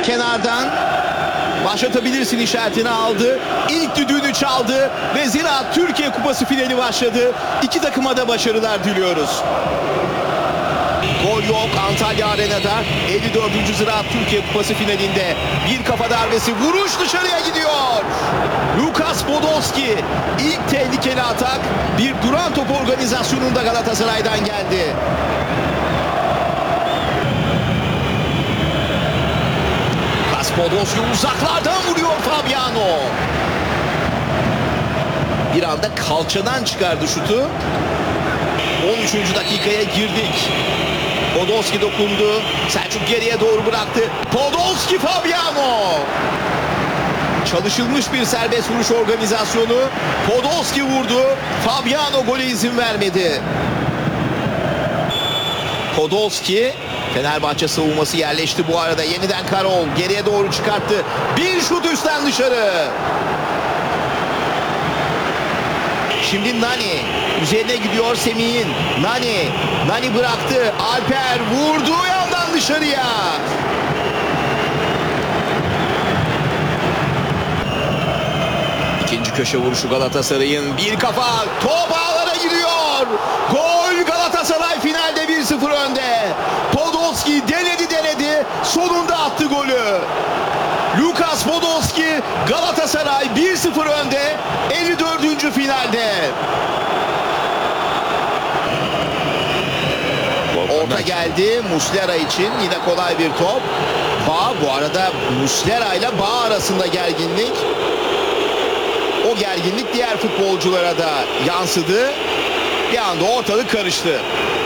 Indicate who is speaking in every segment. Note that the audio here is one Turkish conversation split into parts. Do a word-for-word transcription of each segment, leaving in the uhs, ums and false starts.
Speaker 1: Kenardan başlatabilirsin işaretini aldı. İlk düdüğünü çaldı ve Ziraat Türkiye Kupası finali başladı. İki takıma da başarılar diliyoruz. Gol yok Antalya Arena'da. elli dördüncü Ziraat Türkiye Kupası finalinde bir kafa darbesi, vuruş dışarıya gidiyor. Lukas Podolski ilk tehlikeli atak bir duran top organizasyonunda Galatasaray'dan geldi. Lukas Podolski uzaklardan vuruyor Fabiano. Bir anda kalçadan çıkardı şutu. on üçüncü dakikaya girdik. Podolski dokundu. Selçuk geriye doğru bıraktı. Podolski, Fabiano. Çalışılmış bir serbest vuruş organizasyonu. Podolski vurdu. Fabiano gole izin vermedi. Podolski, Fenerbahçe savunması yerleşti bu arada. Yeniden Karol geriye doğru çıkarttı. Bir şut üstten dışarı. Şimdi Nani üzerine gidiyor Semih'in. Nani, Nani bıraktı. Alper vurdu yandan dışarıya. İkinci köşe vuruşu Galatasaray'ın. Bir kafa, top ağlara gidiyor. Gol, Galatasaray finalde bir sıfır önde. Podolski denedi denedi. Sonunda attı golü. Lukas Podolski, Galatasaray bir sıfır önde elli dördüncü finalde. Orta geldi Muslera için, yine kolay bir top. Bağ, bu arada Muslera ile Bağ arasında gerginlik. O gerginlik diğer futbolculara da yansıdı. Bir anda ortalık karıştı.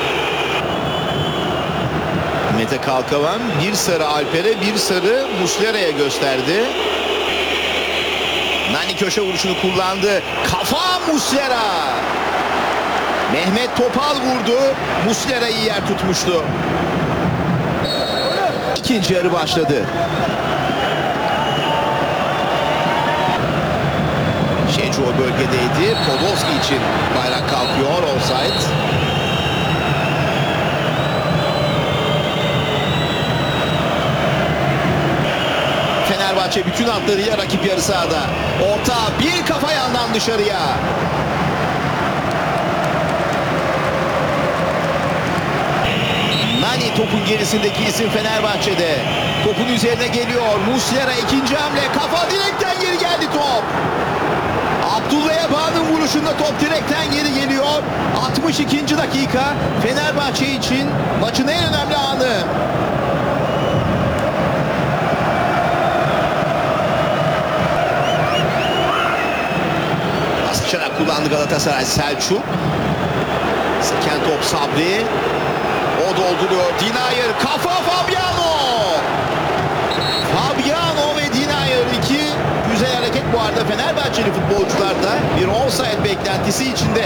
Speaker 1: Mete Kalkavan bir sarı Alper'e, bir sarı Muslera'ya gösterdi. Nani köşe vuruşunu kullandı. Kafa Muslera. Mehmet Topal vurdu. Muslera iyi yer tutmuştu. İkinci yarı başladı. Şenco bölgedeydi. Podolski için bayrak kalkıyor. Offside. Fenerbahçe bütün hatlarıyla rakip yarı sahada. Orta, bir kafa yandan dışarıya. Nani topun gerisindeki isim Fenerbahçe'de. Topun üzerine geliyor. Muslera ikinci hamle. Kafa direkten geri geldi top. Abdullah Eba'nın vuruşunda top direkten geri geliyor. altmış ikinci dakika Fenerbahçe için maçın en önemli anı. Bastırarak kullandı Galatasaray. Selçuk. Seken top Sabri. O dolduruyor. Dinayer. Kafa Fabiano. Fabiano ve Dinayer iki güzel hareket bu arada Fenerbahçeli futbolcularda bir offside beklentisi içinde.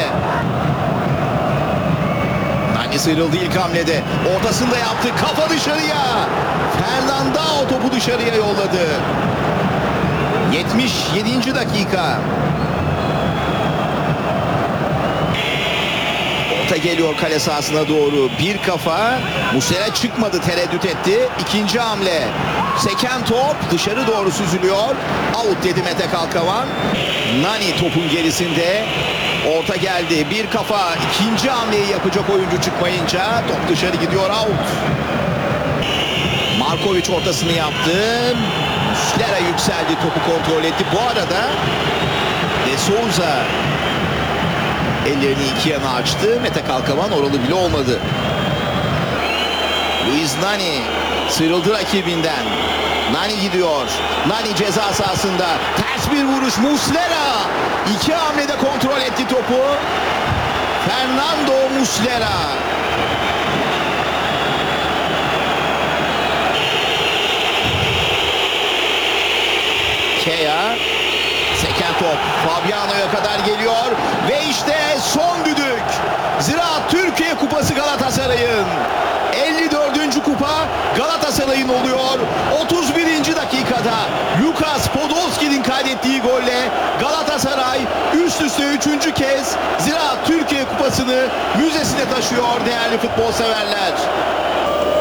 Speaker 1: Nani sıyrıldı ilk hamlede. Ortasında yaptı. Kafa dışarıya. Fernandao topu dışarıya yolladı. yetmiş yedinci dakika. Orta geliyor kale sahasına doğru. Bir kafa. Muslera çıkmadı, tereddüt etti. İkinci hamle. Seken top dışarı doğru süzülüyor. Out dedi Mete Kalkavan. Nani topun gerisinde. Orta geldi. Bir kafa. İkinci hamleyi yapacak oyuncu çıkmayınca top dışarı gidiyor, out. Markovic ortasını yaptı. Muslera yükseldi, topu kontrol etti. Bu arada De Souza ellerini iki yana açtı. Mete Kalkavan oralı bile olmadı. Luis Nani sıyrıldı rakibinden. Nani gidiyor. Nani ceza sahasında. Ters bir vuruş. Muslera iki hamlede kontrol etti topu. Fernando Muslera. Kea. Seken top Fabiano'ya kadar geliyor. Ve işte son düdük. Ziraat Türkiye Kupası Galatasaray'ın. elli dördüncü kupa Galatasaray'ın oluyor. otuz birinci dakikada Lukas Podolski'nin kaydettiği golle Galatasaray üst üste üçüncü kez Ziraat Türkiye Kupası'nı müzesine taşıyor değerli futbol severler.